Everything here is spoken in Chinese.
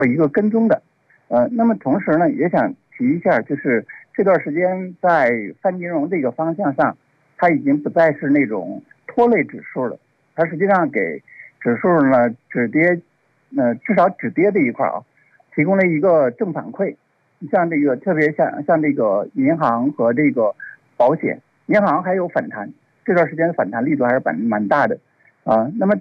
一个跟踪的。那么同时呢，也想提一下，就是这段时间在泛金融这个方向上，它已经不再是那种拖累指数了，它实际上给指数呢止跌，至少止跌这一块提供了一个正反馈。像这个特别像这个银行和这个保险，银行还有反弹，这段时间反弹力度还是蛮大的那么